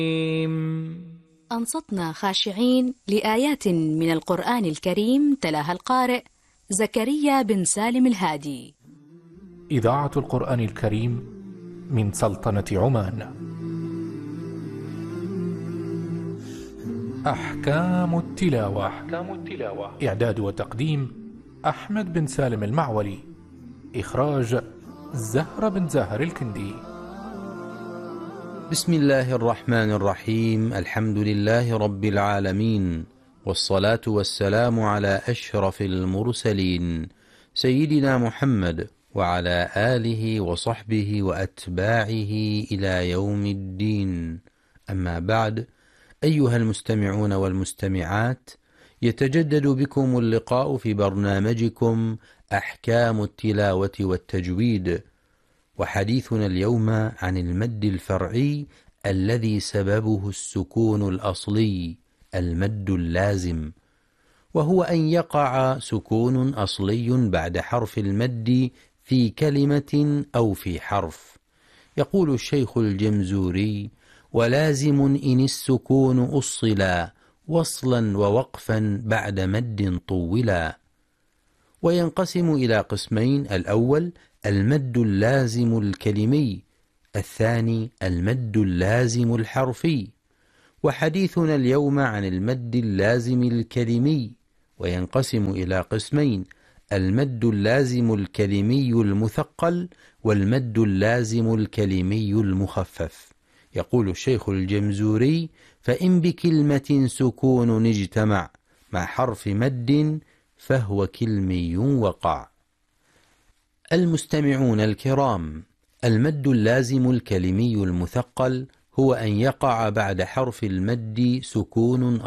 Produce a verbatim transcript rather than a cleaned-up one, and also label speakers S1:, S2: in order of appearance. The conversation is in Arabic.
S1: أنصتنا خاشعين لآيات من القرآن الكريم تلاها القارئ زكريا بن سالم الهادي.
S2: إذاعة القرآن الكريم من سلطنة عمان. أحكام التلاوة. أحكام التلاوة. إعداد وتقديم أحمد بن سالم المعولي. إخراج زهرة بن زاهر الكندي.
S3: بسم الله الرحمن الرحيم. الحمد لله رب العالمين، والصلاة والسلام على أشرف المرسلين سيدنا محمد وعلى آله وصحبه وأتباعه إلى يوم الدين. أما بعد، أيها المستمعون والمستمعات، يتجدد بكم اللقاء في برنامجكم أحكام التلاوة والتجويد، وحديثنا اليوم عن المد الفرعي الذي سببه السكون الأصلي، المد اللازم، وهو أن يقع سكون أصلي بعد حرف المد في كلمة أو في حرف. يقول الشيخ الجمزوري: ولازم إن السكون أصلا وصلا ووقفا بعد مد طولا. وينقسم إلى قسمين: الأول المد اللازم الكلمي، الثاني المد اللازم الحرفي. وحديثنا اليوم عن المد اللازم الكلمي، وينقسم إلى قسمين: المد اللازم الكلمي المثقل والمد اللازم الكلمي المخفف. يقول الشيخ الجمزوري: فإن بكلمة سكون اجتمع مع حرف مد فهو كلمي وقع. المستمعون الكرام، المد اللازم الكلمي المثقل هو أن يقع بعد حرف المد سكون